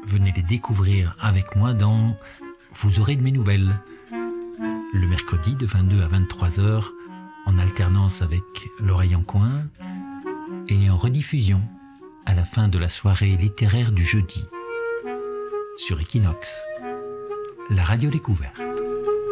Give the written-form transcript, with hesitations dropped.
venez les découvrir avec moi dans Vous aurez de mes nouvelles. Le mercredi de 22 à 23 heures, en alternance avec l'oreille en coin et en rediffusion à la fin de la soirée littéraire du jeudi sur Equinox, la radio découverte.